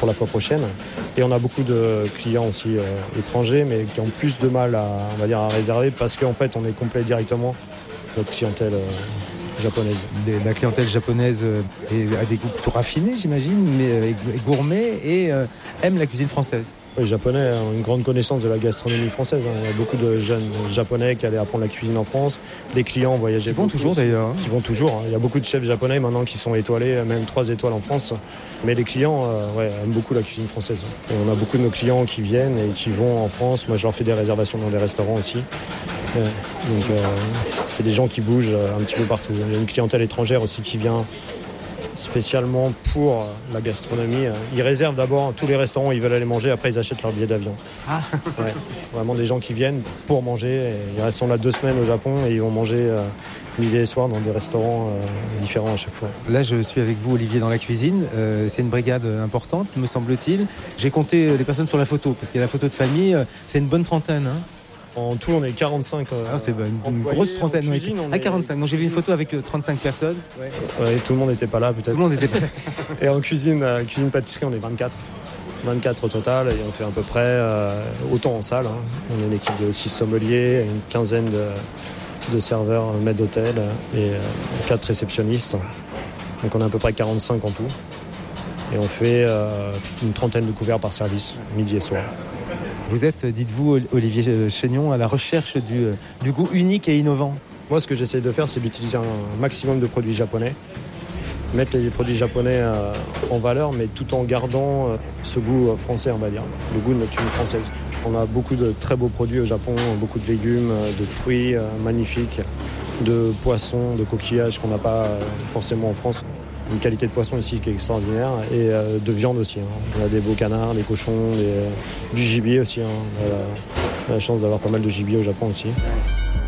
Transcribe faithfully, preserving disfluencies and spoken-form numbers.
pour la fois prochaine. Et on a beaucoup de clients aussi euh, étrangers, mais qui ont plus de mal à, on va dire, à réserver parce qu'en fait, on est complet directement notre clientèle euh, japonaise. Des, la clientèle japonaise euh, est, a des goûts plutôt raffinés, j'imagine, mais euh, est gourmet et euh, aime la cuisine française. Les Japonais ont une grande connaissance de la gastronomie française. Il y a beaucoup de jeunes Japonais qui allaient apprendre la cuisine en France. Les clients voyageaient Qui vont toujours aussi, d'ailleurs. Qui vont toujours. Il y a beaucoup de chefs japonais maintenant qui sont étoilés, même trois étoiles en France. Mais les clients euh, ouais, aiment beaucoup la cuisine française. Et on a beaucoup de nos clients qui viennent et qui vont en France. Moi, je leur fais des réservations dans des restaurants aussi. Ouais. Donc, euh, c'est des gens qui bougent un petit peu partout. Il y a une clientèle étrangère aussi qui vient spécialement pour la gastronomie. Ils réservent d'abord tous les restaurants où ils veulent aller manger, après ils achètent leur billet d'avion. Ah. Ouais. Vraiment des gens qui viennent pour manger. Et ils sont là deux semaines au Japon et ils vont manger euh, midi et soir dans des restaurants euh, différents à chaque fois. Là, je suis avec vous, Olivier, dans la cuisine. Euh, c'est une brigade importante, me semble-t-il. J'ai compté les personnes sur la photo, parce qu'il y a la photo de famille. C'est une bonne trentaine, hein. En tout, on est quarante-cinq. Euh, ah, c'est une, une grosse trentaine. Cuisine, oui. À quarante-cinq. Donc j'ai vu une photo avec trente-cinq personnes. Ouais. Ouais, tout le monde n'était pas là, peut-être. Tout le monde n'était pas là. Et en cuisine, euh, cuisine pâtisserie, on est vingt-quatre. vingt-quatre au total. Et on fait à peu près euh, autant en salle. Hein. On est une équipe de six sommeliers, une quinzaine de, de serveurs, maîtres d'hôtel et euh, quatre réceptionnistes. Donc on est à peu près quarante-cinq en tout. Et on fait euh, une trentaine de couverts par service, midi et soir. Vous êtes, dites-vous, Olivier Chénion, à la recherche du, du goût unique et innovant. Moi, ce que j'essaie de faire, c'est d'utiliser un maximum de produits japonais, mettre les produits japonais euh, en valeur, mais tout en gardant euh, ce goût euh, français, on va dire, le goût de notre cuisine française. On a beaucoup de très beaux produits au Japon, beaucoup de légumes, de fruits euh, magnifiques, de poissons, de coquillages qu'on n'a pas euh, forcément en France. Une qualité de poisson ici qui est extraordinaire et euh, de viande aussi. Hein. On a des beaux canards, des cochons, des, du gibier aussi. Hein. On a la, la chance d'avoir pas mal de gibier au Japon aussi.